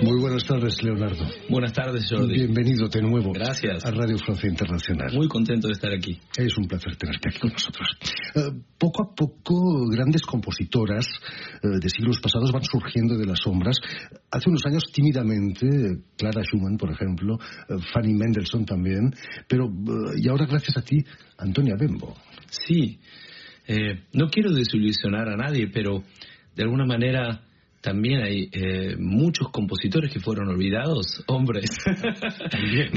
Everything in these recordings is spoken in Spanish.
Muy buenas tardes, Leonardo. Buenas tardes, Jordi. Bienvenido de nuevo. Gracias. A Radio Francia Internacional. Muy contento de estar aquí. Es un placer tenerte aquí con nosotros. Poco a poco, grandes compositoras de siglos pasados van surgiendo de las sombras. Hace unos años, tímidamente, Clara Schumann, por ejemplo, Fanny Mendelssohn también, pero y ahora, gracias a ti, Antonia Bembo. Sí. No quiero desilusionar a nadie, pero de alguna manera también hay muchos compositores que fueron olvidados, hombres. También.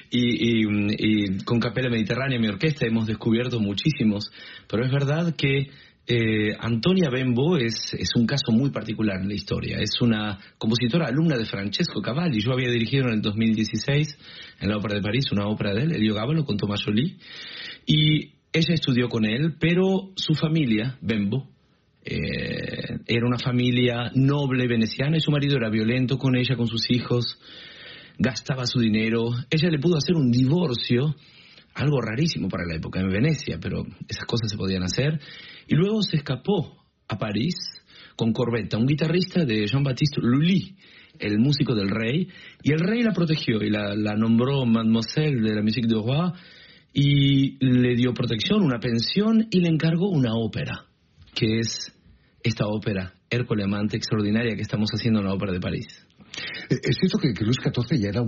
y con Capella Mediterránea, mi orquesta, hemos descubierto muchísimos. Pero es verdad que Antonia Bembo es un caso muy particular en la historia. Es una compositora alumna de Francesco Cavalli. Yo había dirigido en el 2016 en la Ópera de París una ópera de él, Elio Gabalo, con Thomas Joly. Y ella estudió con él, pero su familia, Bembo, era una familia noble veneciana y su marido era violento con ella, con sus hijos, gastaba su dinero. Ella le pudo hacer un divorcio, algo rarísimo para la época en Venecia, pero esas cosas se podían hacer. Y luego se escapó a París con Corbetta, un guitarrista de Jean-Baptiste Lully, el músico del rey, y el rey la protegió y la nombró Mademoiselle de la Musique du Roi y le dio protección, una pensión, y le encargó una ópera, que es esta ópera, Hércules Amante, extraordinaria, que estamos haciendo en la Ópera de París. Es cierto que Luis XIV ya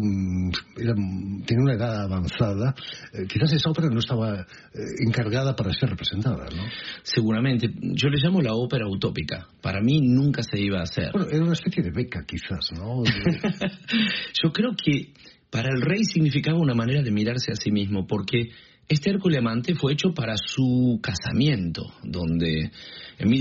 tenía una edad avanzada. Quizás esa ópera no estaba encargada para ser representada, ¿no? Seguramente. Yo le llamo la ópera utópica. Para mí nunca se iba a hacer. Bueno, era una especie de beca, quizás, ¿no? Yo creo que para el rey significaba una manera de mirarse a sí mismo, porque este Hércules Amante fue hecho para su casamiento, donde en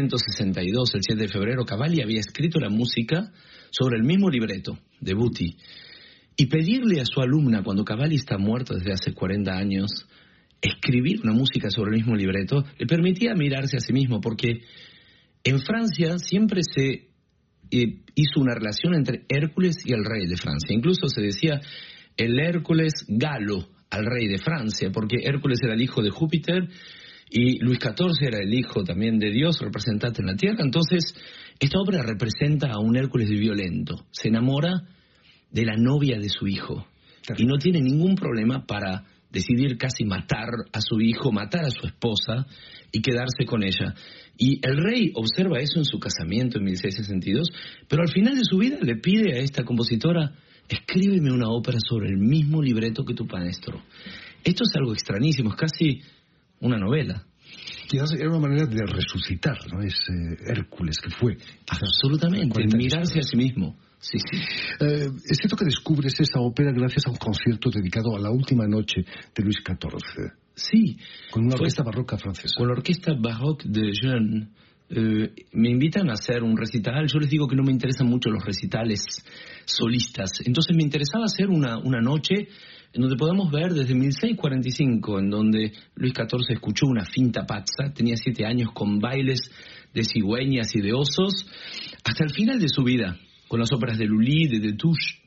1662, el 7 de febrero, Cavalli había escrito la música sobre el mismo libreto de Buti. Y pedirle a su alumna, cuando Cavalli está muerto desde hace 40 años, escribir una música sobre el mismo libreto, le permitía mirarse a sí mismo, porque en Francia siempre se hizo una relación entre Hércules y el rey de Francia. Incluso se decía el Hércules galo al rey de Francia, porque Hércules era el hijo de Júpiter y Luis XIV era el hijo también de Dios, representante en la tierra. Entonces, esta obra representa a un Hércules violento. Se enamora de la novia de su hijo y no tiene ningún problema para decidir casi matar a su hijo, matar a su esposa y quedarse con ella. Y el rey observa eso en su casamiento en 1662, pero al final de su vida le pide a esta compositora: escríbeme una ópera sobre el mismo libreto que tu maestro. Esto es algo extrañísimo, es casi una novela. Quizás era una manera de resucitar, ¿no? Ese Hércules que fue. Absolutamente, mirarse a sí mismo. Sí, sí. Es cierto que descubres esa ópera gracias a un concierto dedicado a la última noche de Luis XIV. Sí. Con una orquesta barroca francesa. Con la orquesta baroque de Jeune. Me invitan a hacer un recital. Yo les digo que no me interesan mucho los recitales solistas. Entonces me interesaba hacer una noche en donde podamos ver desde 1645, en donde Luis XIV escuchó una finta pazza, tenía 7 años, con bailes de cigüeñas y de osos, hasta el final de su vida, con las óperas de Lully, de Destouches.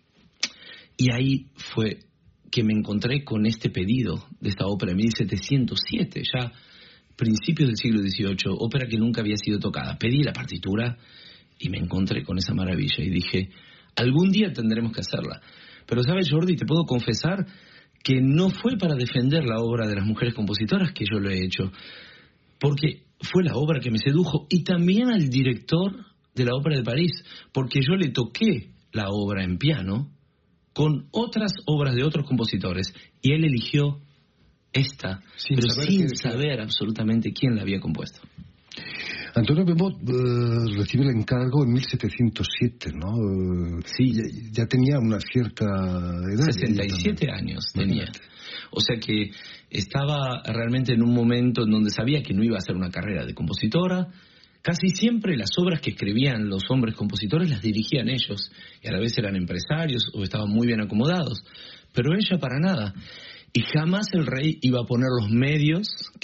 Y ahí fue que me encontré con este pedido de esta ópera en 1707, ya principios del siglo XVIII, ópera que nunca había sido tocada. Pedí la partitura y me encontré con esa maravilla y dije, algún día tendremos que hacerla. Pero sabes, Jordi, te puedo confesar que no fue para defender la obra de las mujeres compositoras que yo lo he hecho, porque fue la obra que me sedujo, y también al director de la Ópera de París, porque yo le toqué la obra en piano con otras obras de otros compositores y él eligió esta, sin saber absolutamente quién la había compuesto. Antonio Bembo recibe el encargo en 1707, ¿no? Sí. Ya tenía una cierta edad. 67 años tenía. O sea que estaba realmente en un momento en donde sabía que no iba a hacer una carrera de compositora. Casi siempre las obras que escribían los hombres compositores las dirigían ellos, y a la vez eran empresarios o estaban muy bien acomodados. Pero ella para nada. Y jamás el rey iba a poner los medios